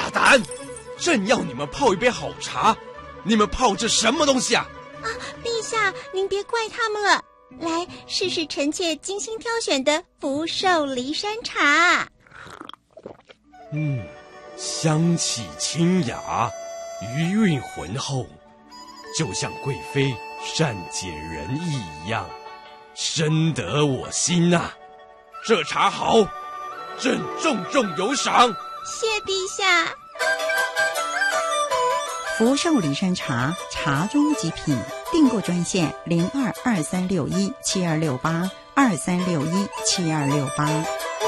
大胆！正要你们泡一杯好茶，你们泡这什么东西啊？ 陛下，您别怪他们了。来，试试臣妾精心挑选的福寿梨山茶。 香气清雅，余韵浑厚，就像贵妃善解人意一样，深得我心啊！这茶好，朕重重有赏。 谢陛下。 福寿梨山茶，茶中极品。订购专线0223617268，23617268。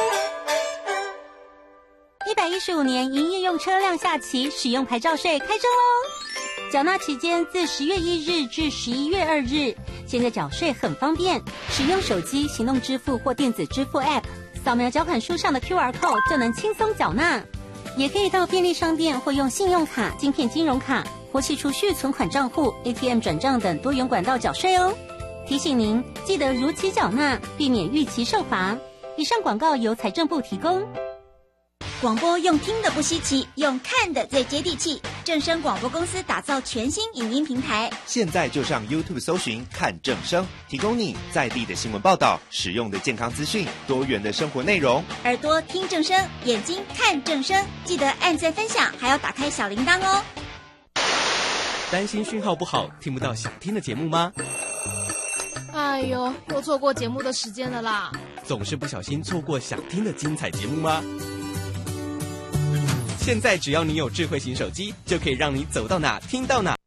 115年营业用车辆下期使用牌照税开征喽！缴纳期间自10月1日至11月2日。现在缴税很方便，使用手机行动支付或电子支付 App， 扫描缴款书上的 QR code 就能轻松缴纳。也可以到便利商店或用信用卡、晶片金融卡或系储蓄存款账户、ATM 转账等多元管道缴税哦。提醒您记得如期缴纳，避免逾期受罚。以上广告由财政部提供。 广播用听的不稀奇，用看的最接地气。正声广播公司打造全新影音平台， 现在就上 YouTube 搜寻看正声，提供你在地的新闻报道、实用的健康资讯、多元的生活内容。 耳朵听正声，眼睛看正声，记得按赞分享，还要打开小铃铛哦。 担心讯号不好，听不到想听的节目吗？ 哎呦，又错过节目的时间了啦！ 总是不小心错过想听的精彩节目吗？现在只要你有智慧型手机，就可以让你走到哪听到哪。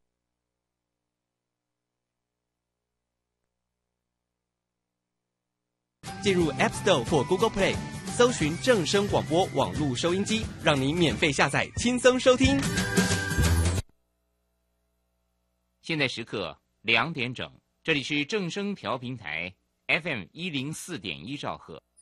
进入 App Store 或 Google Play， 搜寻正声广播网络收音机，让你免费下载，轻松收听。 现在时刻2点整，这里是正声调频台 FM104.1兆赫。